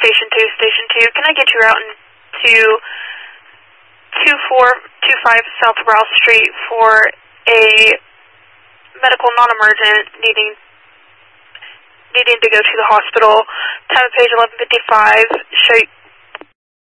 Station 2, Station 2. Can I get you out into 2425 South Rouse Street for a medical non-emergent needing to go to the hospital. Time of page 11:55.